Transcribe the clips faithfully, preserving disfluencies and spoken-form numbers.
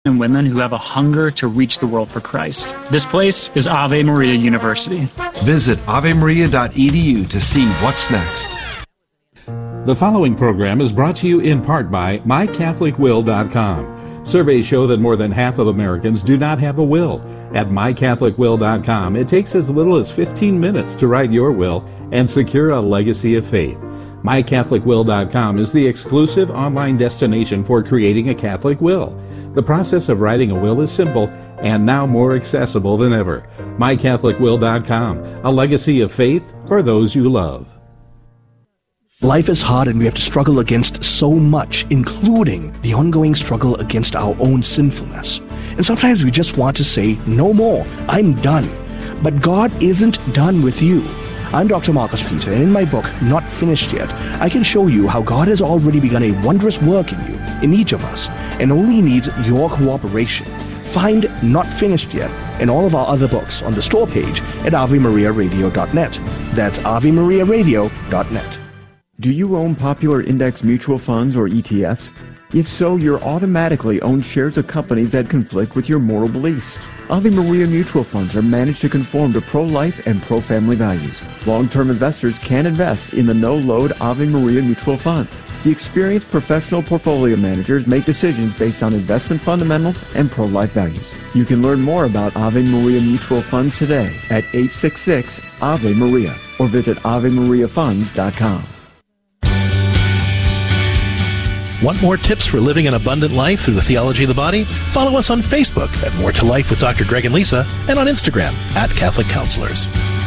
and women who have a hunger to reach the world for Christ. This place is Ave Maria University. Visit ave maria dot e d u to see what's next. The following program is brought to you in part by my catholic will dot com. Surveys show that more than half of Americans do not have a will. At my catholic will dot com, it takes as little as fifteen minutes to write your will and secure a legacy of faith. my catholic will dot com is the exclusive online destination for creating a Catholic will. The process of writing a will is simple and now more accessible than ever. my catholic will dot com, a legacy of faith for those you love. Life is hard and we have to struggle against so much, including the ongoing struggle against our own sinfulness. And sometimes we just want to say, no more, I'm done. But God isn't done with you. I'm Doctor Marcus Peter, and in my book, Not Finished Yet, I can show you how God has already begun a wondrous work in you, in each of us, and only needs your cooperation. Find Not Finished Yet and all of our other books on the store page at ave maria radio dot net. That's ave maria radio dot net. Do you own popular index mutual funds or E T Fs? If so, you're automatically own shares of companies that conflict with your moral beliefs. Ave Maria mutual funds are managed to conform to pro-life and pro-family values. Long-term investors can invest in the no-load Ave Maria mutual funds. The experienced professional portfolio managers make decisions based on investment fundamentals and pro-life values. You can learn more about Ave Maria mutual funds today at eight six six Ave Maria or visit ave maria funds dot com. Want more tips for living an abundant life through the theology of the body? Follow us on Facebook at More to Life with Doctor Greg and Lisa, and on Instagram at Catholic Counselors.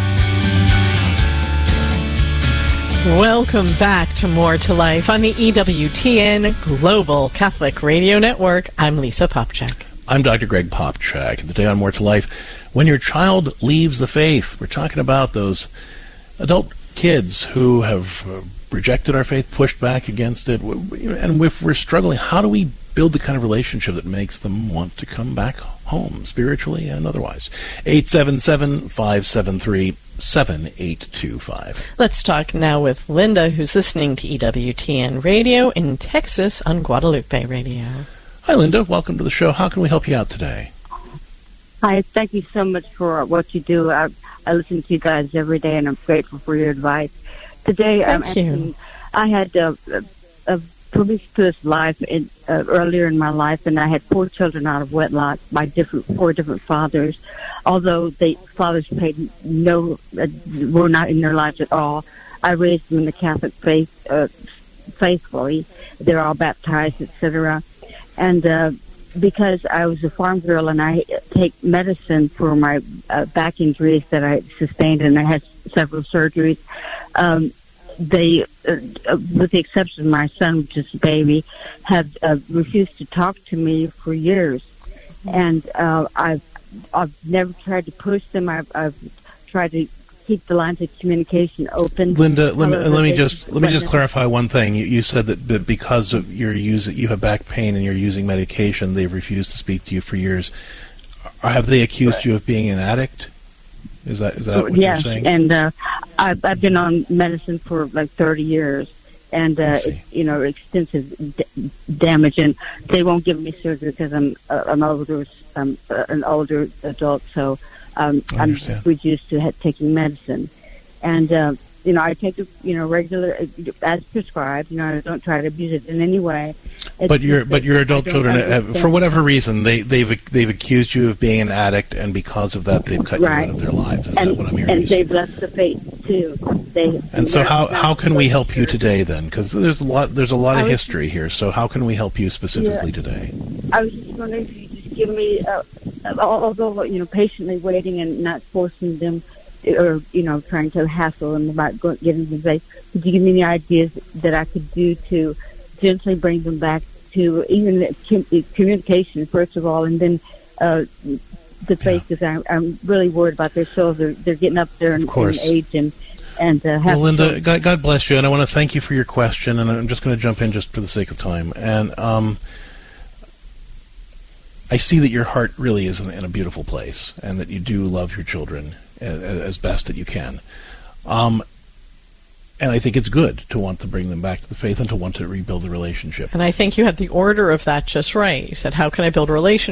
Welcome back to More to Life on the E W T N Global Catholic Radio Network. I'm Lisa Popchak. I'm Doctor Greg Popchak. And today on More to Life, when your child leaves the faith, we're talking about those adult kids who have uh, rejected our faith, pushed back against it, and if we're struggling, how do we build the kind of relationship that makes them want to come back home, spiritually and otherwise? eight seven seven, five seven three, seven eight two five. Let's talk now with Linda, who's listening to E W T N Radio in Texas on Guadalupe Radio. Hi, Linda. Welcome to the show. How can we help you out today? Hi. Thank you so much for what you do. I, I listen to you guys every day, and I'm grateful for your advice. Today, Thank I'm you. asking, I had a, a, a promiscuous life in, uh, earlier in my life, and I had four children out of wedlock by different four different fathers. Although they fathers paid no, uh, were not in their lives at all. I raised them in the Catholic faith uh, faithfully. They're all baptized, et cetera. And uh, because I was a farm girl and I take medicine for my uh, back injuries that I sustained, and I had several surgeries. Um, they, uh, with the exception of my son, which is a baby, have uh, refused to talk to me for years. And uh, I've, I've never tried to push them. I've, I've tried to keep the lines of communication open. Linda, let me, let me just let me just clarify one thing. You, you said that, that because of your use, you have back pain and you're using medication, they've refused to speak to you for years. Have they accused right. you of being an addict? Is that is that what yes, you're saying? and uh, I've, I've been on medicine for like thirty years, and uh, it's, you know, extensive d- damage, and they won't give me surgery because I'm uh, an older um, uh, an older adult, so um, I'm reduced to ha- taking medicine, and uh, you know, I take it, you know, regular as prescribed. You know, I don't try to abuse it in any way. It's but your but your adult children, have, for whatever reason, they they've they've accused you of being an addict, and because of that, they've cut right. you out of their lives. Is and, that what I'm hearing? And they've left the faith too. They and so how how can we help you today then? Because there's a lot there's a lot of history here. So how can we help you specifically yeah, today? I was just wondering if you could just give me, uh, although you know, patiently waiting and not forcing them, or, you know, trying to hassle them about going, getting them back. Could you give me any ideas that I could do to gently bring them back to even communication, first of all, and then uh, the faith, because yeah. I'm, I'm really worried about their souls. They're, they're getting up there in, in age and, and uh, have well, Linda, God, God bless you, and I want to thank you for your question, and I'm just going to jump in just for the sake of time. And um, I see that your heart really is in, in a beautiful place, and that you do love your children as, as best that you can. Um, and I think it's good to want to bring them back to the faith and to want to rebuild the relationship. And I think you had the order of that just right. You said, how can I build a relationship?